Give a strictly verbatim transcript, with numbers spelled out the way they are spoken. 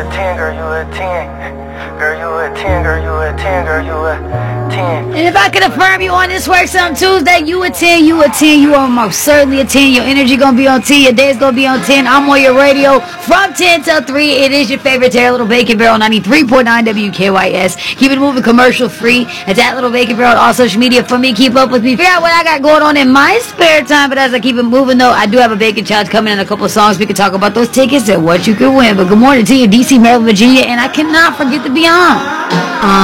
ten, girl, you a ten. Girl, you a ten, girl, you a ten, girl, you a ten. And if I could affirm you on this work some Tuesday, you a ten, you a ten, you are most certainly a ten. Your energy gonna be on ten, your day's gonna be on ten. I'm on your radio from ten till three. It is your favorite Terry Little Bacon Barrel, ninety-three point nine W K Y S. Keep it moving commercial free. At that Little Bacon Barrel, all social media for me. Keep up with me. Figure out what I got going on in my spare time. But as I keep it moving, though, I do have a bacon challenge coming in a couple of songs. We can talk about those tickets and what you could win. But good morning to you, D C, Maryland, Virginia, and I cannot forget to be on. Uh,